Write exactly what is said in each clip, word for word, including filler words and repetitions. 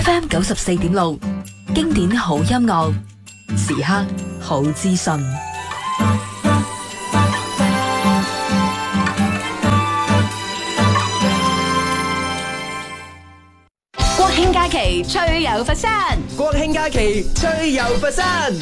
F M 九十四點六，經典好音樂，時刻好資訊。 國慶假期趣遊佛山， 國慶假期趣遊佛山。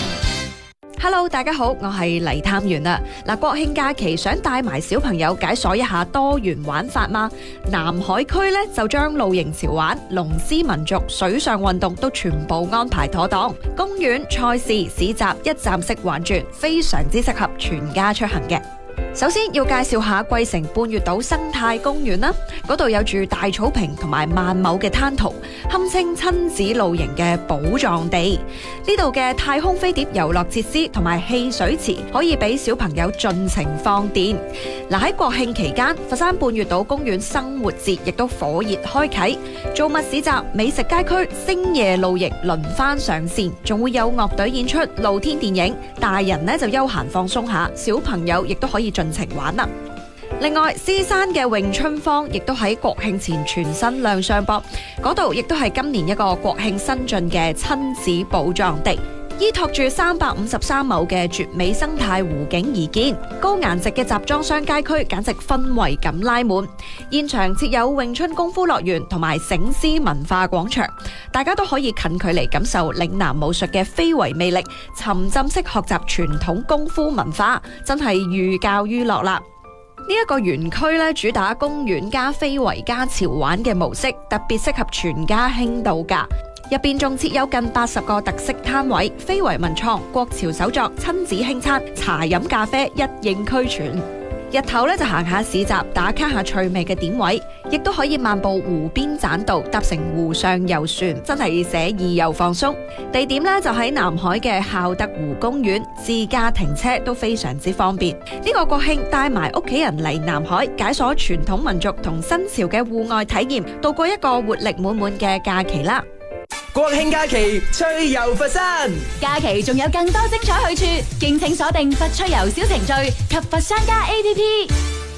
Hello， 大家好，我係黎探員啊。嗱，國慶假期想帶埋小朋友解鎖一下多元玩法嗎？南海區咧就將露營潮玩、龍獅民族、水上運動都全部安排妥當，公園、賽事、市集一站式玩轉，非常之適合全家出行嘅。首先要介紹下桂城半月島生態公園啦，嗰度有住大草坪同埋萬畝嘅灘塗，堪稱親子露營嘅寶藏地。呢度嘅太空飛碟遊樂設施同埋戲水池可以俾小朋友盡情放電。嗱，喺國慶期間，佛山半月島公園生活節亦都火熱開啟，造物市集、美食街區、星夜露營輪番上線，仲會有樂隊演出、露天電影，大人呢就休閒放鬆下，小朋友亦都可以盡情玩啦。另外，獅山嘅詠春坊亦都喺國慶前全新亮相噃，嗰度亦都係今年一個國慶新進嘅親子寶藏地。依託住三百五十三畝嘅絕美生態湖景而建，高顏值嘅集裝箱街區簡直氛圍感拉滿。現場設有詠春功夫樂園同埋醒獅文化廣場，大家都可以近距離感受嶺南武術嘅非遺魅力，沉浸式學習傳統功夫文化，真係寓教於樂啦。呢一個園區咧，主打公園加非遺加潮玩嘅模式，特別適合全家輕度假。入邊仲設有近八十個特色攤位，非遺文創、國潮手作、親子輕餐、茶飲咖啡一應俱全。日頭咧就行下市集，打卡下趣味嘅點位，亦都可以漫步湖邊棧道，搭乘湖上遊船，真係寫意又放鬆。地點咧就喺南海嘅孝德湖公園，自駕停車都非常之方便。呢個國慶帶埋屋企人嚟南海，解鎖傳統民族同新潮嘅戶外體驗，度過一個活力滿滿嘅假期啦！ 國慶假期趣遊佛山， 假期仲有更多精彩去處，敬請鎖定佛趣遊小程序及佛山家 A P P。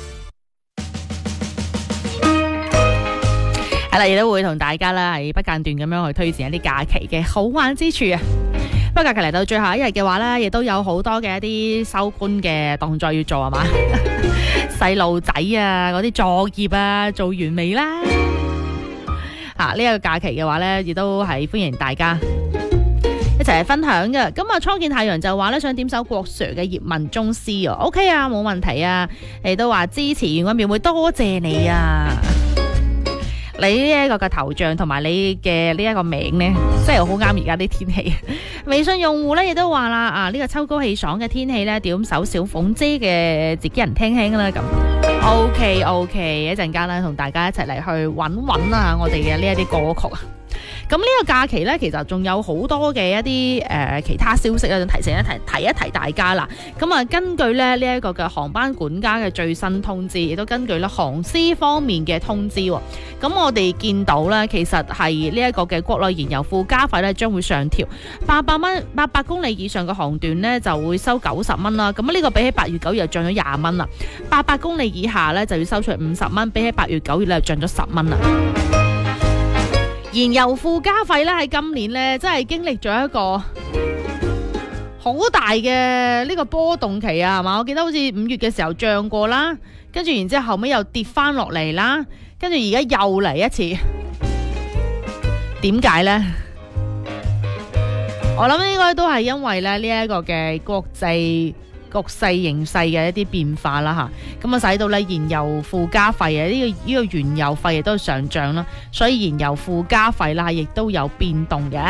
係啦，亦都會同大家啦係不間斷咁樣去推薦一啲假期嘅好玩之處啊！不過假期嚟到最後一日嘅話咧，亦都有好多嘅一啲收官嘅動作要做係嘛？細路仔啊，嗰啲作業啊，做完未啦？啊！呢、這、一個假期嘅話呢，亦都係歡迎大家一齊嚟分享嘅。咁啊，初見太陽就話咧想點首郭 Sir 嘅葉問宗師啊 ，OK 啊，冇問題啊。你都話支持完個廟會，多謝你啊！你呢一個嘅頭像同埋你嘅呢一個名呢，真係好啱而家啲天氣。微信用戶呢，亦都話啦，啊呢、這個秋高氣爽嘅天氣呢，點首小鳳姐嘅自己人聽聽啦咁。OK OK， 一陣間咧同大家一齊嚟去揾揾啊我哋嘅呢一啲歌曲啊。咁呢個假期呢，其實仲有好多嘅一啲誒、呃、其他消息啊，提醒一提提一提大家啦。咁啊，根據咧呢一個嘅航班管家嘅最新通知，亦都根據咧航司方面嘅通知，咁我哋見到呢，其實係呢一個嘅國內燃油附加費呢將會上調，八百蚊八百公里以上嘅航段呢就會收九十蚊啦。咁呢個比起八月九日漲咗廿蚊啦，八百公里以下呢就要收出五十蚊，比起八月九日呢漲咗十蚊啦。燃油附加費咧喺今年咧，真係經歷咗一個好大嘅呢個波動期啊，係嘛？我記得好似五月嘅時候漲過啦，跟住然之後後尾又跌翻落嚟啦，跟住而家又嚟一次，點解呢？我諗應該都係因為咧呢一個嘅國際局勢形勢嘅一啲變化啦吓，咁啊使到咧燃油附加費啊呢個呢個原油費亦都上漲啦，所以燃油附加費啦亦都有變動嘅。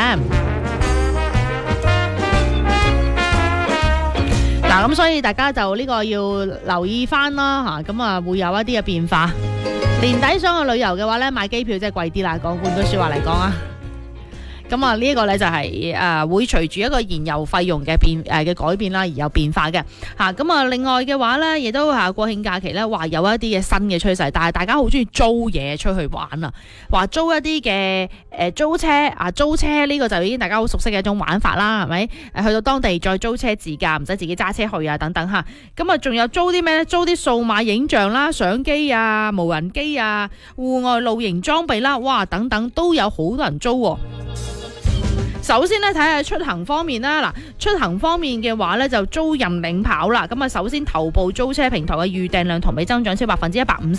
嗱，咁所以大家就呢個要留意翻啦吓，咁啊會有一啲嘅變化。年底想去旅遊嘅話咧，買機票真係貴啲啦，講換句說話嚟講啊。咁啊，呢一個咧就係、是、誒、呃、會隨住一個燃油費用嘅變誒嘅、呃、改變啦，而有變化嘅嚇。咁啊，另外嘅話咧，亦都嚇國慶假期咧，話有一啲嘅新嘅趨勢，但係大家好中意租嘢出去玩啊，話租一啲嘅誒租車啊，租車呢個就已經大家好熟悉嘅一種玩法啦，係咪？誒去到當地再租車自駕，唔使自己揸車去啊，等等嚇。咁啊，仲有租啲咩咧？租啲數碼影像啦、相機啊、無人機啊、戶外露營裝備啦，哇，等等都有好多人租喎。 首先咧睇下出行方面啦，嗱，出行方面嘅話咧就租賃領跑啦。咁啊，首先頭部租車平台嘅預訂量同比增長超百分之一百五十。